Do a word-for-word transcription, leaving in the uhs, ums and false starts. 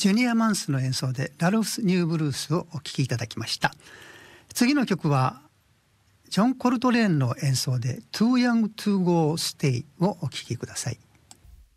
ジュニア・マンスの演奏でラルフス・ニューブルースをお聴きいただきました。次の曲はジョン・コルトレーンの演奏で Too Young to Go Stay をお聴きください。